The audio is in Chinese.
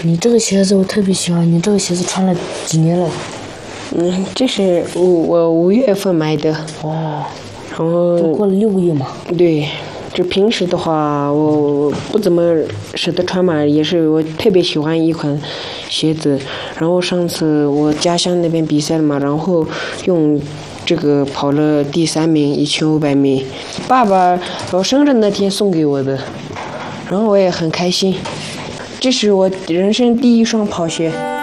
你这个鞋子我特别喜欢，你这个鞋子穿了几年了？ 这是我5月份买的。 哦， 然后都过了6个月嘛。 对，这平时的话我不怎么舍得穿嘛，也是我特别喜欢一款鞋子。然后上次我家乡那边比赛了嘛，然后用这个跑了第3名，1500米。爸爸我生日那天送给我的，然后我也很开心。这是我人生第1双跑鞋。